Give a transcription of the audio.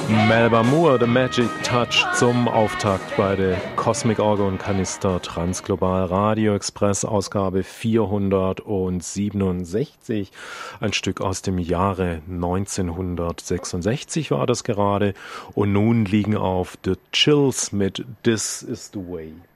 Melba Moore, The Magic Touch zum Auftakt bei der Cosmic Orgon Kanister Transglobal Radio Express, Ausgabe 467. Ein Stück aus dem Jahre 1966 war das gerade. Und nun liegen auf The Chills mit This Is The Way.